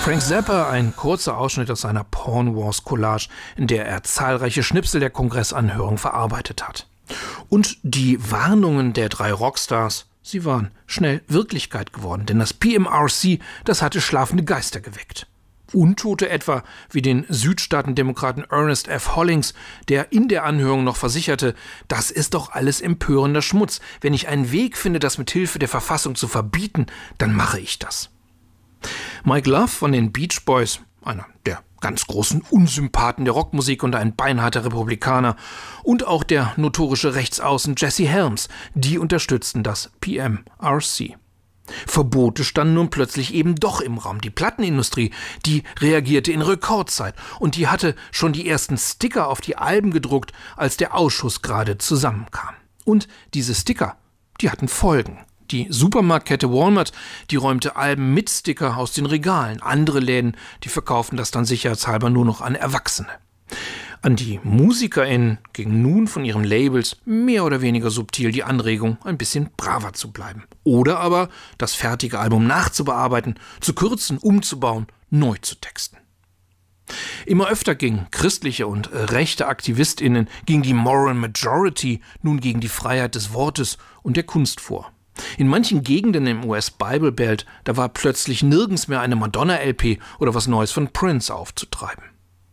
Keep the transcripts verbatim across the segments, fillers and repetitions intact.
Frank Zappa, ein kurzer Ausschnitt aus seiner Porn Wars Collage, in der er zahlreiche Schnipsel der Kongressanhörung verarbeitet hat. Und die Warnungen der drei Rockstars, sie waren schnell Wirklichkeit geworden, denn das P M R C, das hatte schlafende Geister geweckt. Untote etwa wie den Südstaatendemokraten Ernest F. Hollings, der in der Anhörung noch versicherte, das ist doch alles empörender Schmutz. Wenn ich einen Weg finde, das mit Hilfe der Verfassung zu verbieten, dann mache ich das. Mike Love von den Beach Boys, einer der ganz großen Unsympathen der Rockmusik und ein beinharter Republikaner, und auch der notorische Rechtsaußen Jesse Helms, die unterstützten das P M R C. Verbote standen nun plötzlich eben doch im Raum. Die Plattenindustrie, die reagierte in Rekordzeit und die hatte schon die ersten Sticker auf die Alben gedruckt, als der Ausschuss gerade zusammenkam. Und diese Sticker, die hatten Folgen. Die Supermarktkette Walmart, die räumte Alben mit Sticker aus den Regalen. Andere Läden, die verkauften das dann sicherheitshalber nur noch an Erwachsene. An die MusikerInnen ging nun von ihren Labels mehr oder weniger subtil die Anregung, ein bisschen braver zu bleiben. Oder aber das fertige Album nachzubearbeiten, zu kürzen, umzubauen, neu zu texten. Immer öfter gingen christliche und rechte AktivistInnen gegen die Moral Majority, nun gegen die Freiheit des Wortes und der Kunst vor. In manchen Gegenden im U S Bible Belt, da war plötzlich nirgends mehr eine Madonna-L P oder was Neues von Prince aufzutreiben.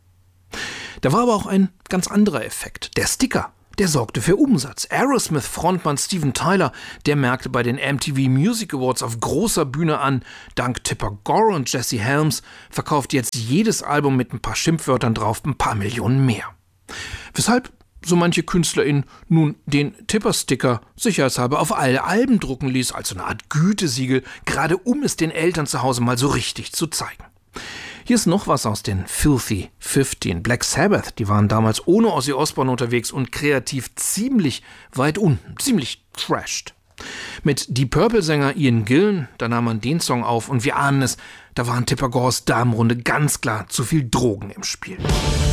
Da war aber auch ein ganz anderer Effekt. Der Sticker, der sorgte für Umsatz. Aerosmith-Frontmann Steven Tyler, der merkte bei den M T V Music Awards auf großer Bühne an, dank Tipper Gore und Jesse Helms verkauft jetzt jedes Album mit ein paar Schimpfwörtern drauf ein paar Millionen mehr. Weshalb so manche KünstlerInnen nun den Tipper-Sticker sicherheitshalber auf alle Alben drucken ließ, als so eine Art Gütesiegel, gerade um es den Eltern zu Hause mal so richtig zu zeigen. Hier ist noch was aus den Filthy fünfzehn. Black Sabbath, die waren damals ohne Ozzy Osbourne unterwegs und kreativ ziemlich weit unten, ziemlich trashed. Mit Deep Purple-Sänger Ian Gillan, da nahm man den Song auf und wir ahnen es, da waren Tipper Gores Damenrunde ganz klar zu viel Drogen im Spiel.